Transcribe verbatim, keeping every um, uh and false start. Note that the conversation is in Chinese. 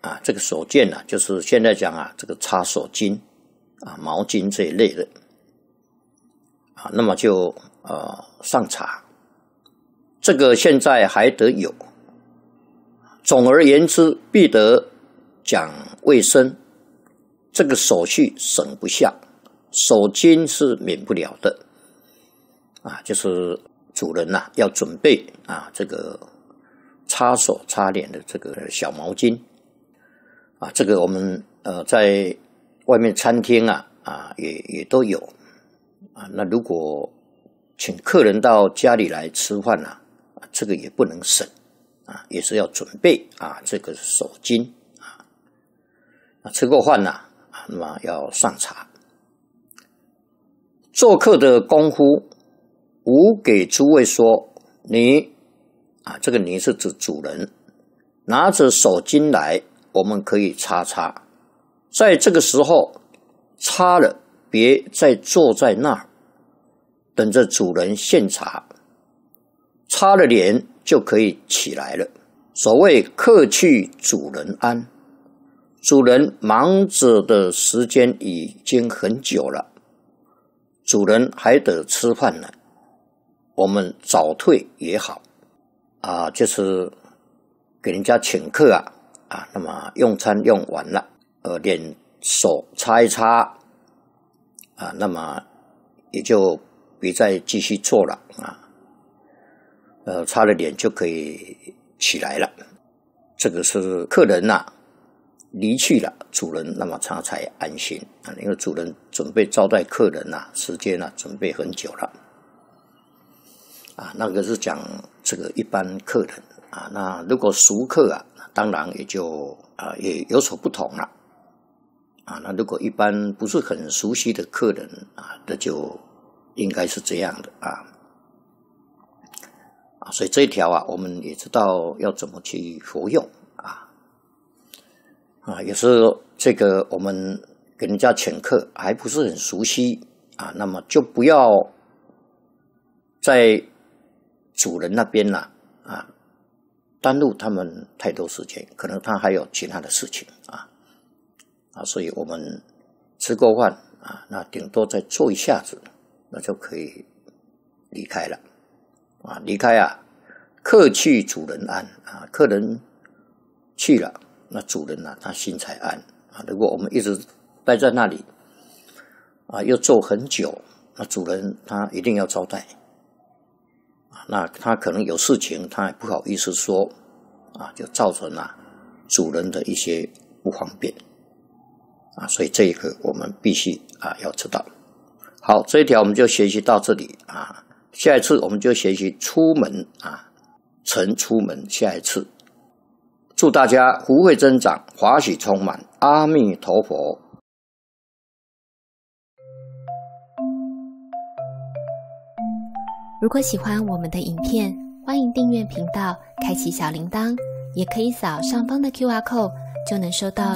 啊，这个手巾呢、啊，就是现在讲啊，这个擦手巾啊、毛巾这一类的啊，那么就呃上茶，这个现在还得有。总而言之，必得讲卫生，这个手续省不下，手巾是免不了的啊，就是主人呐、啊、要准备啊这个擦手擦脸的这个小毛巾啊，这个我们呃在外面餐厅啊啊也也都有啊。那如果请客人到家里来吃饭啊，啊这个也不能省啊，也是要准备啊这个手巾啊。啊吃过饭呐、啊，啊那么要上茶。做客的功夫，吾给诸位说，你啊，这个你是指主人，拿着手巾来，我们可以擦擦。在这个时候擦了，别再坐在那儿，等着主人献茶。擦了脸就可以起来了。所谓客去主人安，主人忙着的时间已经很久了，主人还得吃饭呢，我们早退也好啊，就是给人家请客啊啊，那么用餐用完了，呃，脸手擦一擦啊，那么也就别再继续做了啊，呃，擦了脸就可以起来了。这个是客人呐、啊、离去了，主人那么他才安心啊，因为主人准备招待客人呐、啊，时间呐、啊、准备很久了啊。那个是讲这个一般客人啊，那如果熟客啊，当然也就啊也有所不同了啊。那如果一般不是很熟悉的客人啊，那就应该是这样的啊。啊，所以这一条啊，我们也知道要怎么去服用啊。啊，有时候这个我们给人家请客还不是很熟悉啊，那么就不要在主人那边啦 啊, 啊，耽误他们太多时间，可能他还有其他的事情啊啊，所以我们吃过饭啊，那顶多再坐一下子，那就可以离开了。啊，离开啊，客去主人安啊，客人去了，那主人啊，他心才安啊。如果我们一直待在那里啊，又坐很久，那主人他一定要招待啊，那他可能有事情，他也不好意思说啊，就造成了主人的一些不方便啊，所以这一个我们必须啊要知道。好，这一条我们就学习到这里啊。下一次我们就学习出门啊，晨出门。下一次，祝大家福慧增长，华喜充满，阿弥陀佛。 如果喜欢我们的影片，欢迎订阅频道，开启小铃铛，也可以扫上方的 Q R code，就能收到